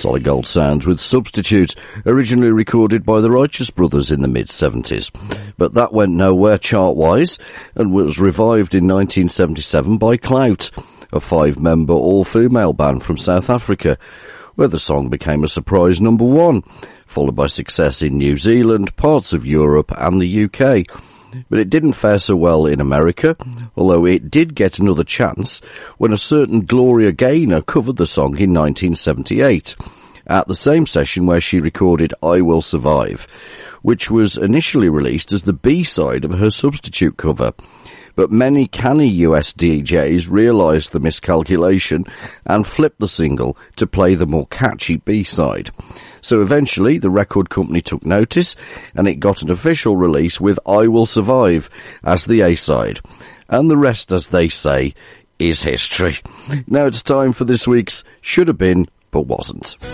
Solid Gold sounds with Substitute, originally recorded by the Righteous Brothers in the mid-70s. But that went nowhere chart-wise and was revived in 1977 by Clout, a 5-member all-female band from South Africa, where the song became a surprise number 1, followed by success in New Zealand, parts of Europe and the UK. But it didn't fare so well in America, although it did get another chance when a certain Gloria Gaynor covered the song in 1978, at the same session where she recorded I Will Survive, which was initially released as the B-side of her Substitute cover. But many canny US DJs realised the miscalculation and flipped the single to play the more catchy B-side. So eventually the record company took notice and it got an official release with I Will Survive as the A-side. And the rest, as they say, is history. Now it's time for this week's Should Have Been But Wasn't.